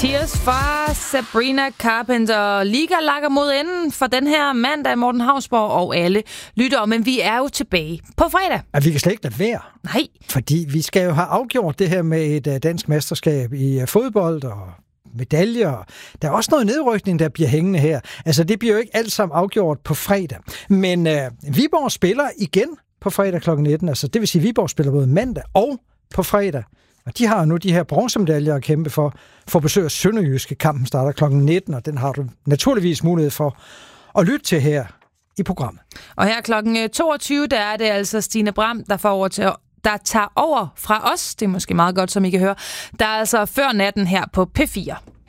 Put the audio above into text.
Tears fra Sabrina Carpenter. Liga lakker mod enden for den her mandag, Morten Hausborg og alle lytter. Men vi er jo tilbage på fredag. Ja, vi kan slet ikke lade være. Nej. Fordi vi skal jo have afgjort det her med et dansk mesterskab i fodbold og medaljer. Der er også noget nedrykning, der bliver hængende her. Altså, det bliver jo ikke alt sammen afgjort på fredag. Men Viborg spiller igen på fredag kl. 19. Altså, det vil sige, at Viborg spiller både mandag og på fredag. Og de har nu de her bronzemedaljer at kæmpe for besøg af Sønderjyske. Kampen starter kl. 19, og den har du naturligvis mulighed for at lytte til her i programmet. Og her kl. 22, der er det altså Stine Bram, der tager over fra os. Det er måske meget godt, som I kan høre. Der er altså før natten her på P4.